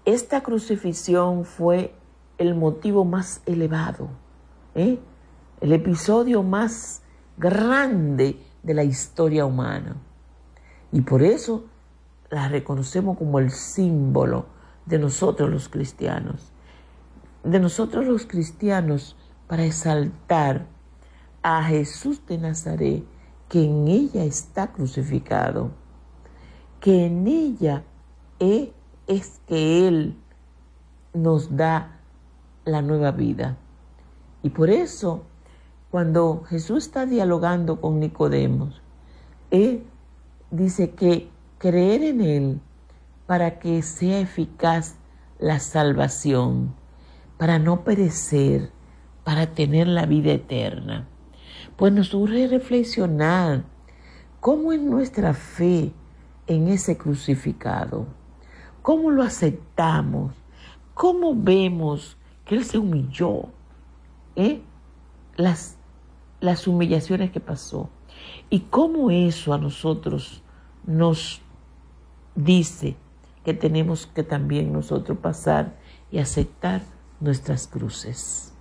esta crucifixión fue el motivo más elevado, el episodio más grande de la historia humana. Y por eso la reconocemos como el símbolo de nosotros los cristianos. De nosotros los cristianos para exaltar a Jesús de Nazaret, que en ella está crucificado, que en ella es que Él nos da la nueva vida. Y por eso, cuando Jesús está dialogando con Nicodemo, Él dice que creer en Él para que sea eficaz la salvación, para no perecer, para tener la vida eterna. Pues nos urge reflexionar cómo es nuestra fe en ese crucificado, cómo lo aceptamos, cómo vemos que Él se humilló, las humillaciones que pasó, y cómo eso a nosotros nos dice que tenemos que también nosotros pasar y aceptar nuestras cruces.